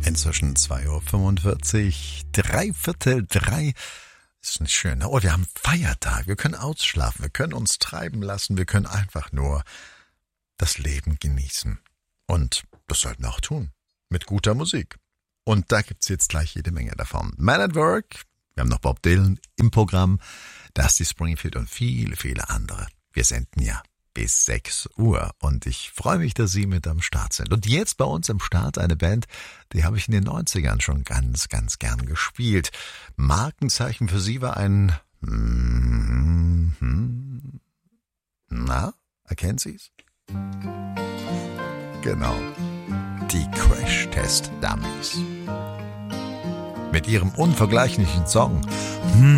Inzwischen 2:45 Uhr, 2:45. Ist nicht schön. Oh, wir haben Feiertag. Wir können ausschlafen. Wir können uns treiben lassen. Wir können einfach nur das Leben genießen. Und das sollten wir auch tun. Mit guter Musik. Und da gibt's jetzt gleich jede Menge davon. Man at Work. Wir haben noch Bob Dylan im Programm. Dusty Springfield und viele, viele andere. Wir senden ja bis 6 Uhr. Und ich freue mich, dass Sie mit am Start sind. Und jetzt bei uns im Start eine Band, die habe ich in den 90ern schon ganz, ganz gern gespielt. Markenzeichen für sie war ein... Na, erkennen Sie's? Genau. Die Crash Test Dummies. Mit ihrem unvergleichlichen Song